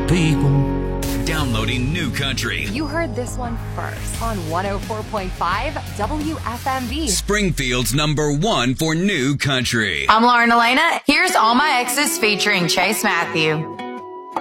people. Downloading New Country. You heard this one first on 104.5 WFMB. Springfield's #1 for New Country. I'm Lauren Elena. Here's All My Exes featuring Chase Matthew.